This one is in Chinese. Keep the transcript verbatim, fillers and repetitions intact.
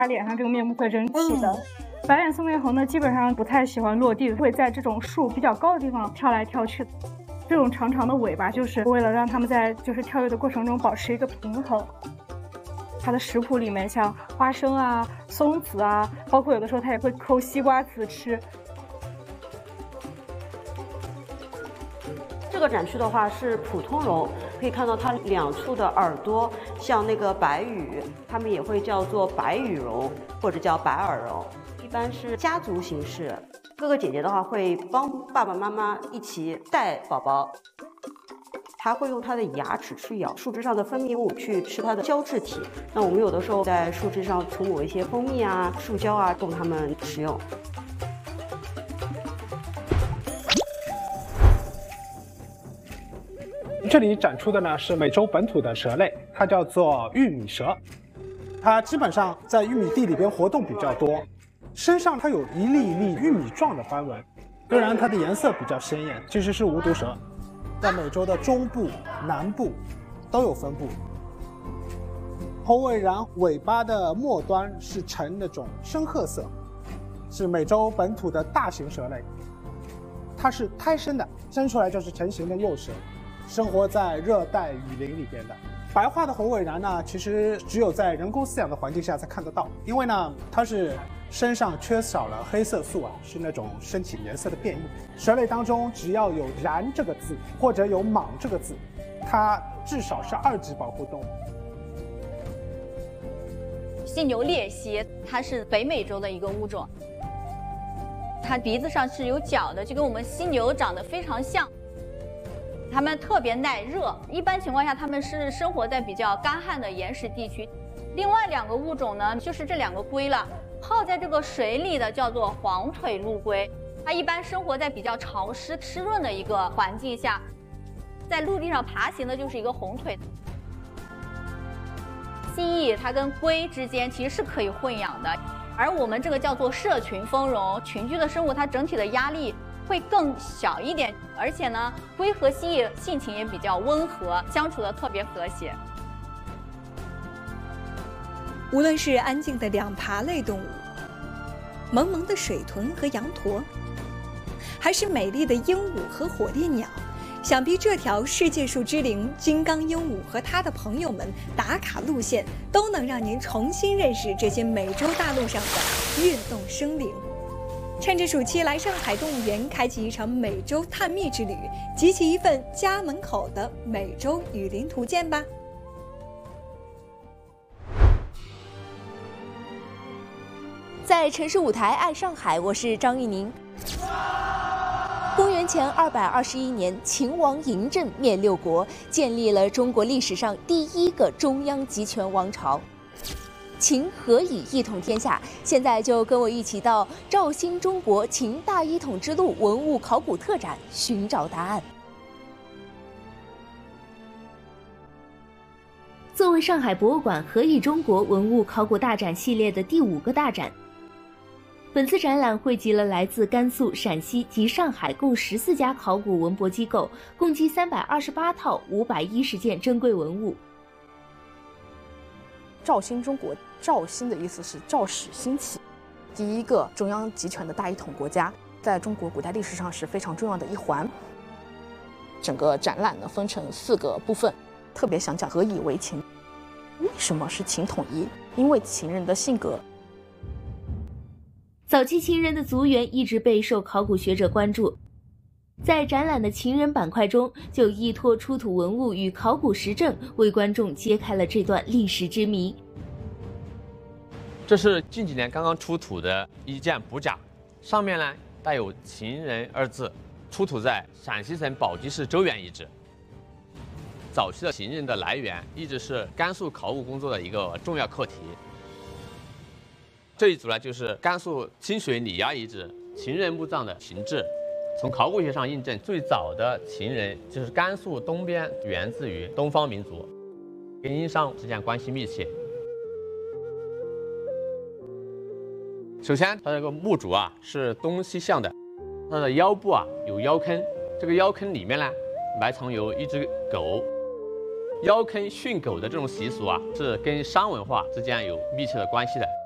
他脸上这个面部会整体的。白脸松面猴呢，基本上不太喜欢落地，会在这种树比较高的地方跳来跳去。这种长长的尾巴就是为了让它们在就是跳跃的过程中保持一个平衡。它的食谱里面像花生啊、松子啊，包括有的时候它也会抠西瓜籽吃。 这个展区的话是普通龙，可以看到它两处的耳朵像那个白羽，它们也会叫做白羽龙或者叫白耳龙，一般是家族形式。哥哥姐姐的话会帮爸爸妈妈一起带宝宝。它会用它的牙齿去咬树枝上的分泌物，去吃它的胶质体。那我们有的时候在树枝上涂抹一些蜂蜜啊、树胶啊，供它们食用。 这里展出的呢是美洲本土的蛇类，它叫做玉米蛇。它基本上在玉米地里边活动比较多，身上它有一粒一粒玉米状的斑纹，虽然它的颜色比较鲜艳，其实是无毒蛇。在美洲的中部、南部都有分布。猴尾蚺尾巴的末端是呈那种深褐色，是美洲本土的大型蛇类。它是胎生的，生出来就是成型的幼蛇，生活在热带雨林里边的。白化的猴尾蚺呢，其实只有在人工饲养的环境下才看得到，因为呢，它是身上缺少了黑色素啊，是那种身体颜色的变异。蛇类当中，只要有蚺这个字，或者有蟒这个字，它至少是二级保护动物。 犀牛鬣蜥，它是北美洲的一个物种，它鼻子上是有角的，就跟我们犀牛长得非常像。它们特别耐热，一般情况下它们是生活在比较干旱的岩石地区。另外两个物种呢，就是这两个龟了。泡在这个水里的叫做黄腿陆龟，它一般生活在比较潮湿湿润的一个环境下，在陆地上爬行的就是一个红腿。蜥蜴它跟龟之间其实是可以混养的，而我们这个叫做社群丰容，群居的生物它整体的压力会更小一点，而且呢，龟和蜥蜴性情也比较温和，相处的特别和谐。 无论是安静的两爬类动物，萌萌的水豚和羊驼，还是美丽的鹦鹉和火烈鸟，想必这条世界树之灵金刚鹦鹉和它的朋友们打卡路线，都能让您重新认识这些美洲大陆上的跃动生灵。趁着暑期来上海动物园，开启一场美洲探秘之旅，集齐一份家门口的美洲雨林图鉴吧。 在城市舞台爱上海，我是张玉宁。公元前二百二十一年，秦王嬴政灭六国，建立了中国历史上第一个中央集权王朝。秦何以一统天下？现在就跟我一起到肇兴中国秦大一统之路文物考古特展寻找答案。作为上海博物馆何以中国文物考古大展系列的第五个大展，本次展览汇集了来自甘肃、陕西及上海共十四家考古文博机构，共计三百二十八套五百一十件珍贵文物。 肇兴中国，肇兴的意思是肇始兴起，第一个中央集权的大一统国家，在中国古代历史上是非常重要的一环。整个展览呢分成四个部分，特别想讲何以为秦。为什么是秦统一？因为秦人的性格。 早期秦人的族源一直备受考古学者关注，在展览的秦人板块中，就依托出土文物与考古实证，为观众揭开了这段历史之谜。 这是近几年刚刚出土的一件补甲，上面呢带有“秦人”二字，出土在陕西省宝鸡市周原遗址。早期的秦人的来源一直是甘肃考古工作的一个重要课题。这一组呢，就是甘肃清水里崖遗址秦人墓葬的形制。从考古学上印证，最早的秦人就是甘肃东边源自于东方民族，跟殷商之间关系密切。首先，它这个墓主啊是东西向的，它的腰部啊有腰坑，这个腰坑里面呢埋藏有一只狗。腰坑训狗的这种习俗啊，是跟商文化之间有密切的关系的。